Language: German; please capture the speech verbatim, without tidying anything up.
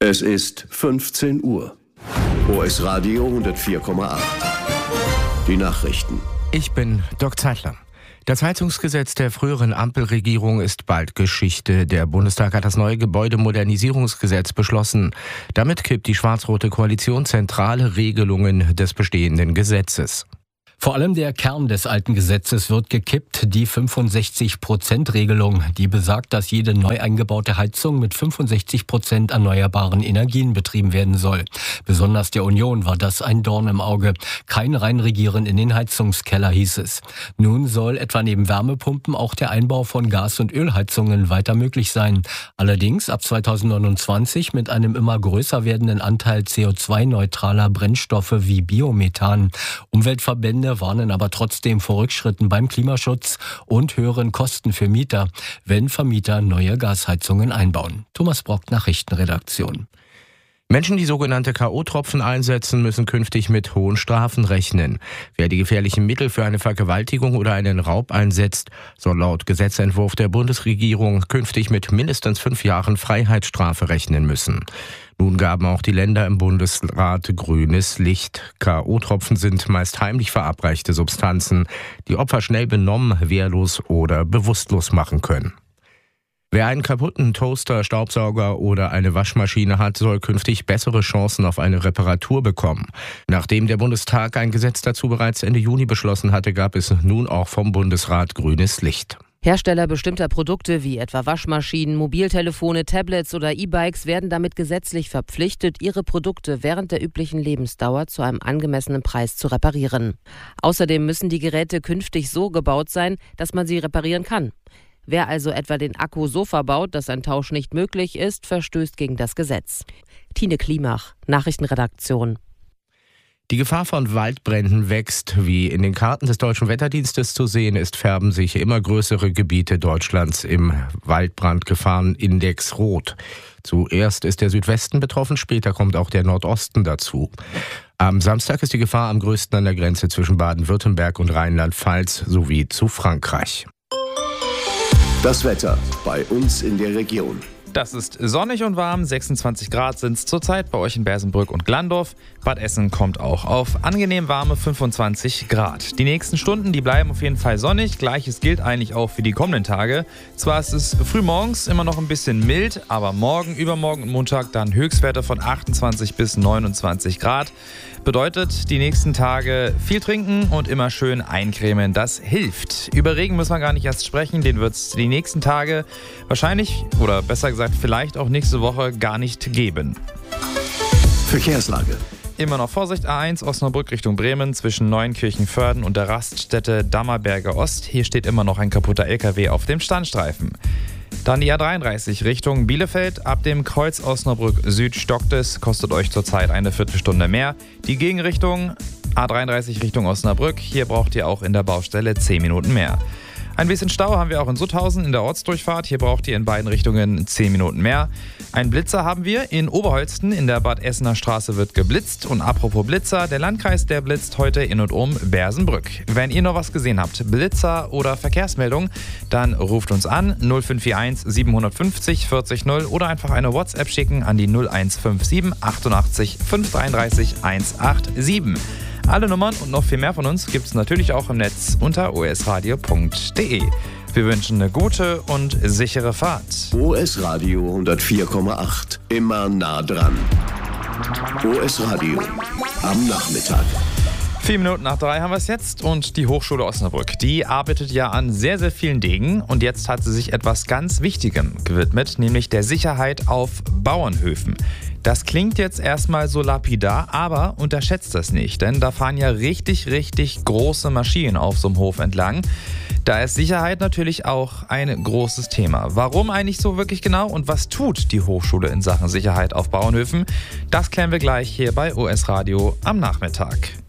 Es ist fünfzehn Uhr. O S Radio hundertvier Komma acht. Die Nachrichten. Ich bin Dirk Zeitler. Das Heizungsgesetz der früheren Ampelregierung ist bald Geschichte. Der Bundestag hat das neue Gebäudemodernisierungsgesetz beschlossen. Damit kippt die schwarz-rote Koalition zentrale Regelungen des bestehenden Gesetzes. Vor allem der Kern des alten Gesetzes wird gekippt, die fünfundsechzig Prozent Regelung, die besagt, dass jede neu eingebaute Heizung mit fünfundsechzig Prozent erneuerbaren Energien betrieben werden soll. Besonders der Union war das ein Dorn im Auge. Kein Reinregieren in den Heizungskeller, hieß es. Nun soll etwa neben Wärmepumpen auch der Einbau von Gas- und Ölheizungen weiter möglich sein. Allerdings ab zweitausendneunundzwanzig mit einem immer größer werdenden Anteil C O zwei neutraler Brennstoffe wie Biomethan. Umweltverbände warnen aber trotzdem vor Rückschritten beim Klimaschutz und höheren Kosten für Mieter, wenn Vermieter neue Gasheizungen einbauen. Thomas Brock, Nachrichtenredaktion. Menschen, die sogenannte K O-Tropfen einsetzen, müssen künftig mit hohen Strafen rechnen. Wer die gefährlichen Mittel für eine Vergewaltigung oder einen Raub einsetzt, soll laut Gesetzentwurf der Bundesregierung künftig mit mindestens fünf Jahren Freiheitsstrafe rechnen müssen. Nun gaben auch die Länder im Bundesrat grünes Licht. K O-Tropfen sind meist heimlich verabreichte Substanzen, die Opfer schnell benommen, wehrlos oder bewusstlos machen können. Wer einen kaputten Toaster, Staubsauger oder eine Waschmaschine hat, soll künftig bessere Chancen auf eine Reparatur bekommen. Nachdem der Bundestag ein Gesetz dazu bereits Ende Juni beschlossen hatte, gab es nun auch vom Bundesrat grünes Licht. Hersteller bestimmter Produkte wie etwa Waschmaschinen, Mobiltelefone, Tablets oder E-Bikes werden damit gesetzlich verpflichtet, ihre Produkte während der üblichen Lebensdauer zu einem angemessenen Preis zu reparieren. Außerdem müssen die Geräte künftig so gebaut sein, dass man sie reparieren kann. Wer also etwa den Akku so verbaut, dass ein Tausch nicht möglich ist, verstößt gegen das Gesetz. Tine Klimach, Nachrichtenredaktion. Die Gefahr von Waldbränden wächst. Wie in den Karten des Deutschen Wetterdienstes zu sehen ist, färben sich immer größere Gebiete Deutschlands im Waldbrandgefahrenindex rot. Zuerst ist der Südwesten betroffen, später kommt auch der Nordosten dazu. Am Samstag ist die Gefahr am größten an der Grenze zwischen Baden-Württemberg und Rheinland-Pfalz sowie zu Frankreich. Das Wetter bei uns in der Region. Das ist sonnig und warm, sechsundzwanzig Grad sind es zurzeit bei euch in Bersenbrück und Glandorf. Bad Essen kommt auch auf angenehm warme fünfundzwanzig Grad. Die nächsten Stunden, die bleiben auf jeden Fall sonnig. Gleiches gilt eigentlich auch für die kommenden Tage. Zwar ist es frühmorgens immer noch ein bisschen mild, aber morgen, übermorgen und Montag dann Höchstwerte von achtundzwanzig bis neunundzwanzig Grad. Bedeutet, die nächsten Tage viel trinken und immer schön eincremen. Das hilft. Über Regen müssen wir gar nicht erst sprechen. Den wird es die nächsten Tage wahrscheinlich, oder besser gesagt vielleicht auch nächste Woche gar nicht geben. Verkehrslage. Immer noch Vorsicht, A eins Osnabrück Richtung Bremen zwischen Neuenkirchen-Vörden und der Raststätte Dammerberge Ost. Hier steht immer noch ein kaputter L K W auf dem Standstreifen. Dann die A dreiunddreißig Richtung Bielefeld. Ab dem Kreuz Osnabrück Süd stockt es, kostet euch zurzeit eine Viertelstunde mehr. Die Gegenrichtung A dreiunddreißig Richtung Osnabrück. Hier braucht ihr auch in der Baustelle zehn Minuten mehr. Ein bisschen Stau haben wir auch in Sutthausen in der Ortsdurchfahrt. Hier braucht ihr in beiden Richtungen zehn Minuten mehr. Einen Blitzer haben wir in Oberholsten. In der Bad Essener Straße wird geblitzt. Und apropos Blitzer, der Landkreis, der blitzt heute in und um Bersenbrück. Wenn ihr noch was gesehen habt, Blitzer oder Verkehrsmeldung, dann ruft uns an null fünf vier eins sieben fünf null vierzig null oder einfach eine WhatsApp schicken an die null eins fünf sieben achtundachtzig fünf dreiunddreißig hundertsiebenundachtzig. Alle Nummern und noch viel mehr von uns gibt es natürlich auch im Netz unter o s radio punkt d e. Wir wünschen eine gute und sichere Fahrt. O S Radio hundertvier Komma acht. Immer nah dran. O S Radio am Nachmittag. Vier Minuten nach drei haben wir es jetzt und die Hochschule Osnabrück, die arbeitet ja an sehr, sehr vielen Dingen und jetzt hat sie sich etwas ganz Wichtigem gewidmet, nämlich der Sicherheit auf Bauernhöfen. Das klingt jetzt erstmal so lapidar, aber unterschätzt das nicht, denn da fahren ja richtig, richtig große Maschinen auf so einem Hof entlang. Da ist Sicherheit natürlich auch ein großes Thema. Warum eigentlich so wirklich genau und was tut die Hochschule in Sachen Sicherheit auf Bauernhöfen? Das klären wir gleich hier bei O S Radio am Nachmittag.